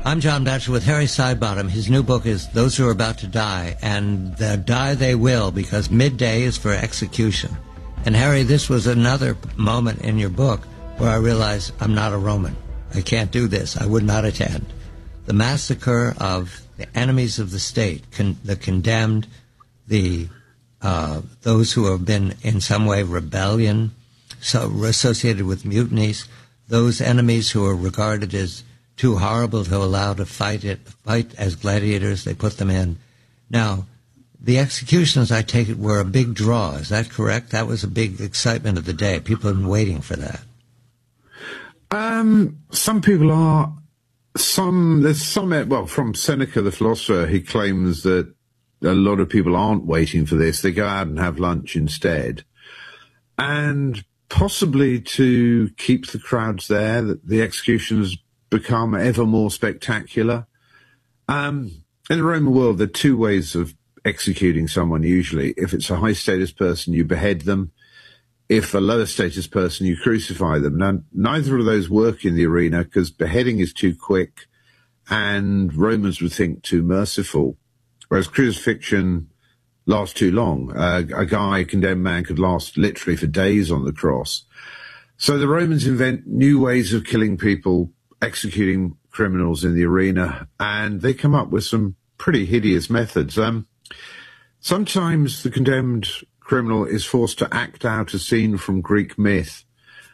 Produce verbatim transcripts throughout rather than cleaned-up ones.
I'm John Batchelor with Harry Sidebottom. His new book is Those Who Are About to Die, and uh, die they will, because midday is for execution. And Harry, this was another moment in your book where I realized I'm not a Roman. I can't do this. I would not attend. The massacre of the enemies of the state, con- the condemned, the uh, those who have been in some way rebellion, so associated with mutinies, those enemies who are regarded as too horrible to allow to fight it, fight as gladiators, they put them in. Now, the executions, I take it, were a big draw. Is that correct? That was a big excitement of the day. People have been waiting for that. Um, some people are. Some there's some. Well, from Seneca, the philosopher, he claims that a lot of people aren't waiting for this. They go out and have lunch instead, and possibly to keep the crowds there, that the executions become ever more spectacular. Um, in the Roman world, there are two ways of executing someone usually. If it's a high-status person, you behead them. If a lower-status person, you crucify them. Now, neither of those work in the arena because beheading is too quick and Romans would think too merciful, whereas crucifixion lasts too long. Uh, a guy, a condemned man, could last literally for days on the cross. So the Romans invent new ways of killing people, executing criminals in the arena, and they come up with some pretty hideous methods. Um, sometimes the condemned criminal is forced to act out a scene from Greek myth.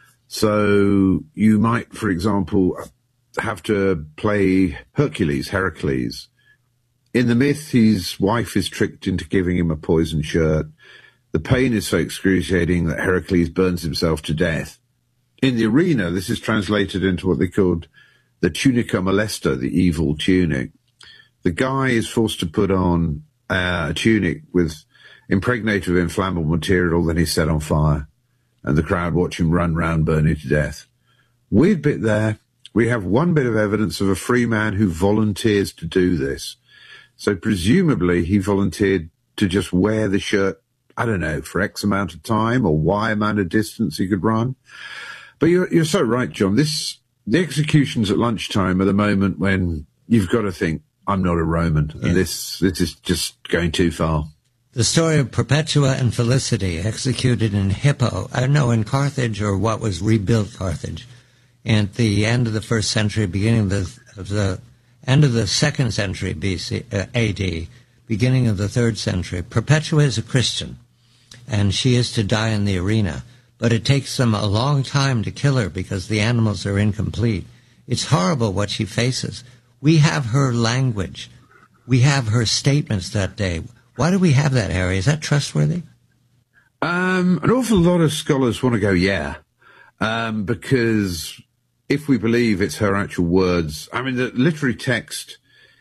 So you might, for example, have to play Hercules, Heracles. In the myth, his wife is tricked into giving him a poisoned shirt. The pain is so excruciating that Heracles burns himself to death. In the arena, this is translated into what they called the tunica molesta, the evil tunic. The guy is forced to put on uh, a tunic with impregnated with inflammable material, then he's set on fire, and the crowd watch him run round burning to death. Weird bit there, we have one bit of evidence of a free man who volunteers to do this. So presumably he volunteered to just wear the shirt, I don't know, for X amount of time or Y amount of distance he could run. But you're, you're so right, John. This the executions at lunchtime are the moment when you've got to think, I'm not a Roman, yeah. and this this is just going too far. The story of Perpetua and Felicity, executed in Hippo, I don't know, in Carthage or what was rebuilt Carthage, at the end of the first century, beginning of the, of the end of the second century B C, uh, A D, beginning of the third century. Perpetua is a Christian, and she is to die in the arena. But it takes them a long time to kill her because the animals are incomplete. It's horrible what she faces. We have her language. We have her statements that day. Why do we have that, Harry? Is that trustworthy? Um, an awful lot of scholars want to go, yeah, um, because if we believe it's her actual words, I mean, the literary text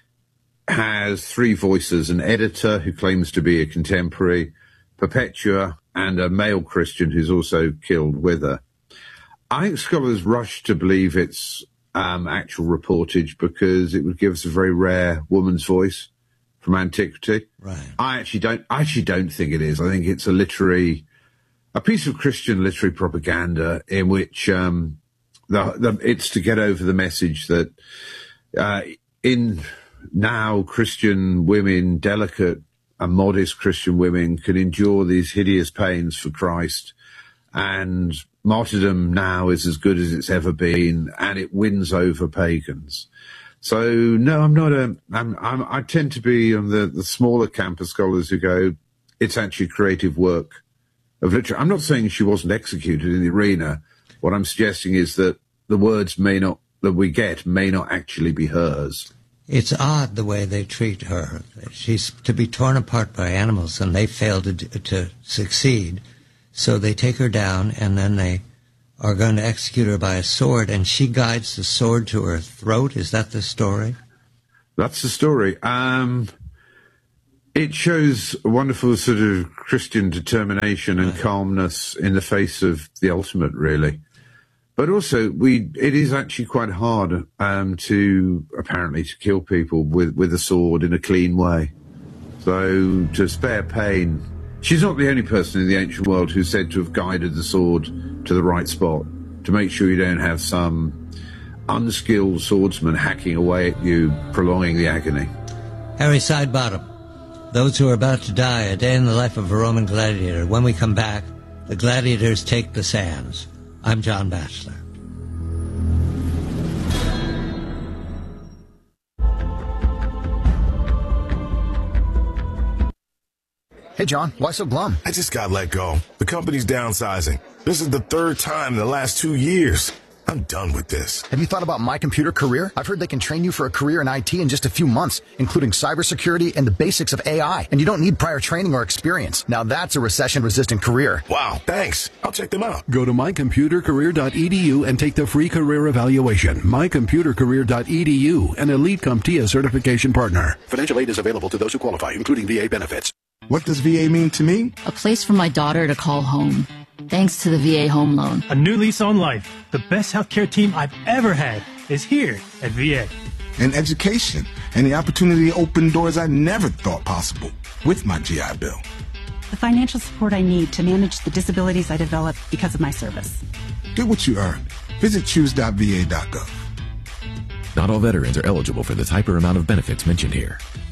has three voices, an editor who claims to be a contemporary, Perpetua, and a male Christian who's also killed with her. I think scholars rush to believe it's um, actual reportage because it would give us a very rare woman's voice from antiquity. Right. I actually don't. I actually don't think it is. I think it's a literary, a piece of Christian literary propaganda in which um, the, the, it's to get over the message that uh, in now Christian women, delicate and modest Christian women, can endure these hideous pains for Christ, and martyrdom now is as good as it's ever been, and it wins over pagans. So no, I'm not a. I'm, I'm, I tend to be on the, the smaller camp of scholars who go, it's actually creative work of literature. I'm not saying she wasn't executed in the arena. What I'm suggesting is that the words may not that we get may not actually be hers. It's odd the way they treat her. She's to be torn apart by animals, and they fail to to succeed. So they take her down, and then they are going to execute her by a sword, and she guides the sword to her throat. Is that the story? That's the story. Um, it shows a wonderful sort of Christian determination and right. calmness in the face of the ultimate, really. But also, we it is actually quite hard um, to, apparently, to kill people with, with a sword in a clean way. So, to spare pain, she's not the only person in the ancient world who's said to have guided the sword to the right spot, to make sure you don't have some unskilled swordsman hacking away at you, prolonging the agony. Harry Sidebottom, Those Who Are About to Die, A Day in the Life of a Roman Gladiator. When we come back, the gladiators take the sands. I'm John Batchelor. Hey, John, why so glum? I just got let go. The company's downsizing. This is the third time in the last two years. I'm done with this. Have you thought about My Computer Career? I've heard they can train you for a career in I T in just a few months, including cybersecurity and the basics of A I. And you don't need prior training or experience. Now that's a recession-resistant career. Wow, thanks. I'll check them out. Go to my computer career dot e d u and take the free career evaluation. my computer career dot e d u, an Elite CompTIA certification partner. Financial aid is available to those who qualify, including V A benefits. What does V A mean to me? A place for my daughter to call home. Thanks to the V A Home Loan. A new lease on life. The best healthcare team I've ever had is here at V A. And education and the opportunity to open doors I never thought possible with my G I Bill. The financial support I need to manage the disabilities I developed because of my service. Get what you earn. Visit choose dot v a dot gov. Not all veterans are eligible for the type or amount of benefits mentioned here.